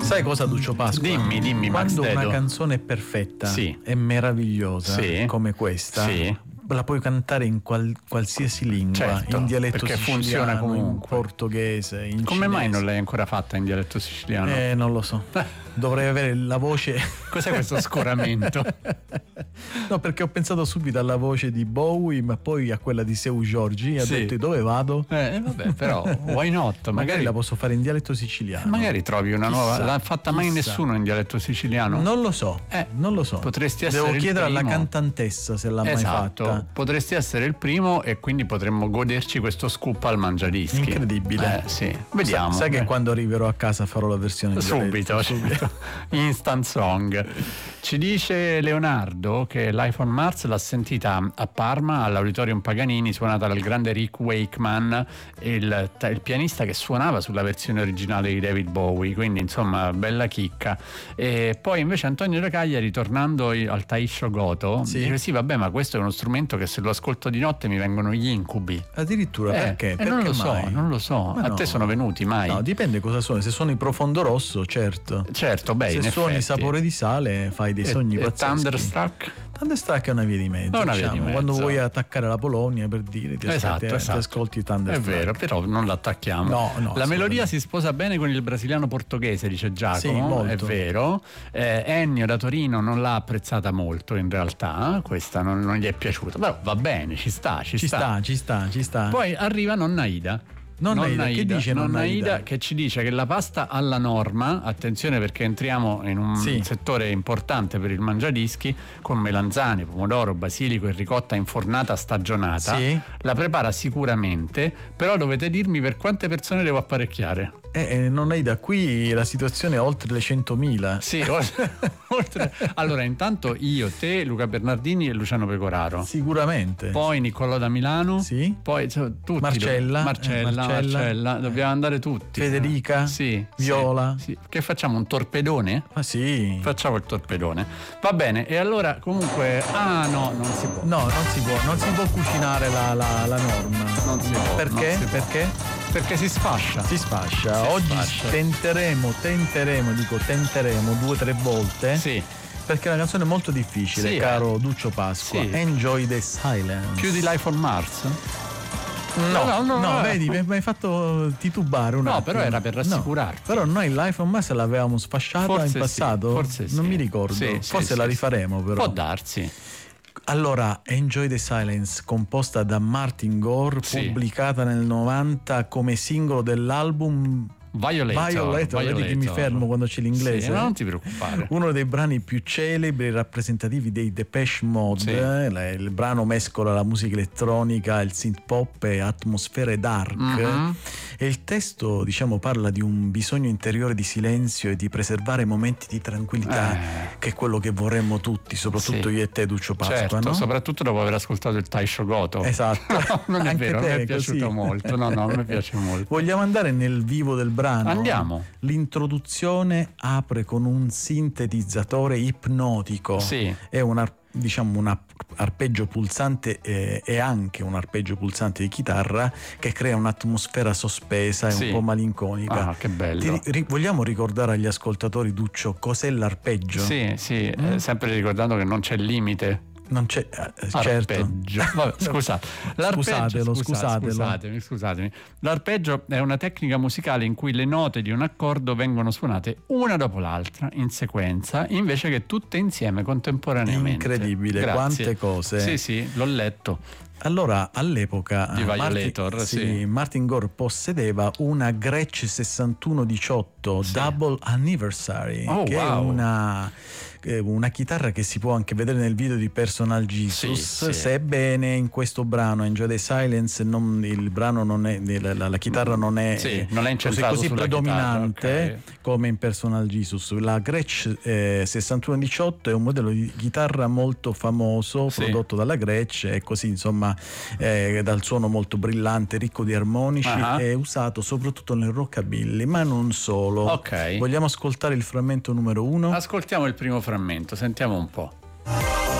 Sai cosa, Duccio Pasqua? Dimmi, Max Quando Dedo. una canzone è perfetta, Sì. è meravigliosa, Sì. come questa, Sì. la puoi cantare in qualsiasi lingua, Certo, in dialetto perché siciliano, funziona comunque. in portoghese, in Come mai cinese. non l'hai ancora fatta in dialetto siciliano? Non lo so. Dovrei avere la voce. Cos'è questo scoramento? No, perché ho pensato subito alla voce di Bowie, ma poi a quella di Seu Giorgi e ho Sì. detto dove vado? Vabbè, però why not? Magari la posso fare in dialetto siciliano. magari trovi una nuova. Chissà, L'ha fatta mai chissà. nessuno in dialetto siciliano? Non lo so, non lo so. Potresti essere Devo il chiedere alla primo. cantantessa se l'ha Esatto, mai fatta. potresti essere il primo e quindi potremmo goderci questo scoop al Mangiadischi. Incredibile. Sì, vediamo. Sai che quando arriverò a casa farò la versione in dialetto? Subito. Instant song. Ci dice Leonardo che Life on Mars l'ha sentita a Parma all'Auditorium Paganini, suonata dal grande Rick Wakeman, il pianista che suonava sulla versione originale di David Bowie, quindi insomma bella chicca. E poi invece Antonio Da Cagliari, tornando al Taisho Goto, dice sì vabbè, ma questo è uno strumento che se lo ascolto di notte mi vengono gli incubi. Addirittura perché? Perché non lo so, mai? non lo so. Ma A no. te sono venuti mai? No, dipende cosa suoni. Se suoni Profondo Rosso, certo. Certo, beh, Se in suoni effetti. Sapore di sale, fai dei sogni E pazzeschi. Thunderstruck? Thunderstruck è una via di mezzo. È una via di mezzo. Quando vuoi attaccare la Polonia, per dire, ti ascolti È Thunderstruck. vero, però non l'attacchiamo. No, la melodia si sposa bene con il brasiliano portoghese, dice Giacomo. Sì, molto. È vero. Ennio da Torino non l'ha apprezzata molto in realtà, questa non gli è piaciuta, però va bene, ci sta. Ci sta. Poi arriva Nonna Ida. Nonna Ida, che dice Nonna Ida? Ida? Che ci dice che la pasta alla norma, attenzione perché entriamo in un settore importante per il Mangiadischi, con melanzane, pomodoro, basilico e ricotta infornata stagionata, la prepara sicuramente, però dovete dirmi per quante persone devo apparecchiare. Nonna Ida, qui la situazione è oltre le 100.000. Sì, oltre. Allora, intanto io, te, Luca Bernardini e Luciano Pecoraro. Sicuramente. Poi Niccolò da Milano. Sì. Poi tutti. Marcella. Dobbiamo andare tutti. Federica. Sì. Viola. Sì. Che facciamo? Un torpedone? Ma sì. Facciamo il torpedone. Va bene, e allora comunque. No, non si può. No, non si può cucinare la norma. Non si può. Perché? Perché? Perché si sfascia. Oggi tenteremo 2 o 3 volte. Sì. Perché è una canzone molto difficile, caro Duccio Pasqua. Sì. Enjoy the Silence. Più di Life on Mars? No, vedi, mi hai fatto titubare un attimo. No, però era per rassicurarti. Però noi Life on Mars l'avevamo sfasciata in passato? Forse non mi ricordo. Forse la rifaremo però. Può darsi. Allora, Enjoy the Silence, composta da Martin Gore, pubblicata nel 90 come singolo dell'album Violator. Vedi che mi fermo quando c'è l'inglese. Sì, non ti preoccupare. Uno dei brani più celebri e rappresentativi dei Depeche Mode. Il brano mescola la musica elettronica, il synth pop e atmosfere dark. E il testo, diciamo, parla di un bisogno interiore di silenzio e di preservare momenti di tranquillità, che è quello che vorremmo tutti, soprattutto io e te, Duccio Pasqua. Certo, no? Soprattutto dopo aver ascoltato il Taisho Goto. Esatto. Non è Anche vero, te, mi è piaciuto così. molto. No, a me piace molto. Vogliamo andare nel vivo del brano? Andiamo. L'introduzione apre con un sintetizzatore ipnotico. Sì. È un arpeggio pulsante e anche un arpeggio pulsante di chitarra che crea un'atmosfera sospesa e un po' malinconica. Che bello. Vogliamo ricordare agli ascoltatori, Duccio, cos'è l'arpeggio? Sì, sempre ricordando che non c'è limite. Non c'è, certo. Vabbè, scusate. Scusatemi. L'arpeggio è una tecnica musicale in cui le note di un accordo vengono suonate una dopo l'altra in sequenza, invece che tutte insieme contemporaneamente. Incredibile. Grazie. Quante cose. Sì, l'ho letto. Allora, all'epoca di Violator, Martin Gore possedeva una Gretsch 6118 Double Anniversary, che è una chitarra che si può anche vedere nel video di Personal Jesus. Sebbene in questo brano Enjoy the Silence il brano non è, la chitarra non è così predominante come in Personal Jesus. La Gretsch 6118 è un modello di chitarra molto famoso, prodotto dalla Gretsch, e così insomma dal suono molto brillante, ricco di armonici, è usato soprattutto nel rockabilly, ma non solo. Vogliamo ascoltare il frammento numero 1? Ascoltiamo il primo frammento, sentiamo un po'.